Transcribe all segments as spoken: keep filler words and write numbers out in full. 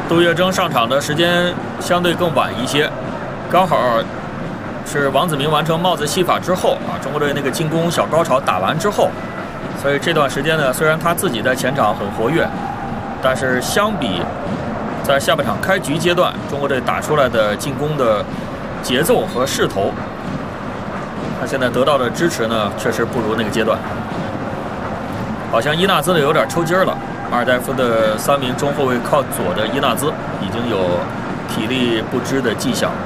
杜月笙上场的时间相对更晚一些，刚好是王子铭完成帽子戏法之后啊，中国队那个进攻小高潮打完之后，所以这段时间呢，虽然他自己在前场很活跃，但是相比在下半场开局阶段，中国队打出来的进攻的节奏和势头，他现在得到的支持呢，确实不如那个阶段。好像伊纳兹的有点抽筋了，马尔代夫的三名中后卫靠左的伊纳兹已经有体力不支的迹象。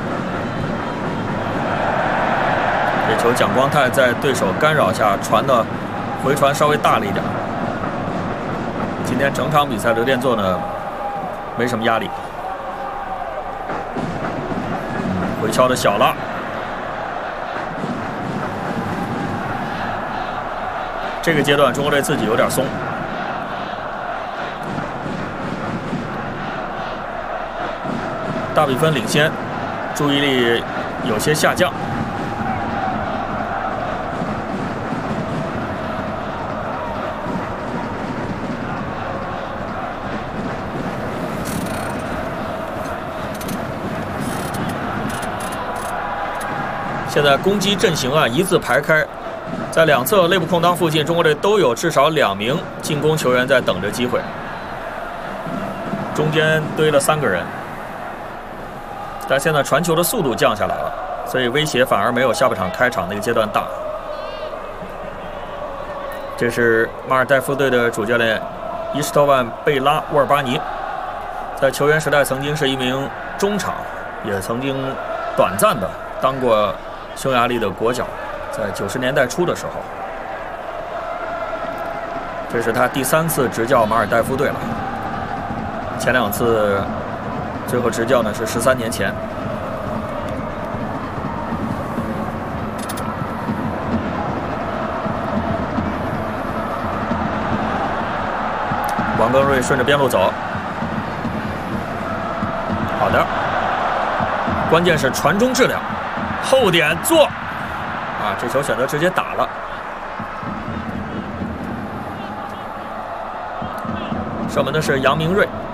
这球蒋光太在对手干扰下传的回传稍微大了一点。今天整场比赛刘殿座呢没什么压力，回敲的小了。这个阶段，中国队自己有点松。大比分领先，注意力有些下降。现在攻击阵型啊一字排开。在两侧内部空当附近，中国队都有至少两名进攻球员在等着机会。中间堆了三个人，但现在传球的速度降下来了，所以威胁反而没有下半场开场那个阶段大。这是马尔代夫队的主教练伊什托万·贝拉沃尔巴尼，在球员时代曾经是一名中场，也曾经短暂的当过匈牙利的国脚。在九十年代初的时候，这是他第三次执教马尔代夫队了。前两次最后执教呢是十三年前。王庚瑞顺着边路走，好的，关键是传中质量，后点做。啊，这球选择直接打了。射门的是杨明瑞。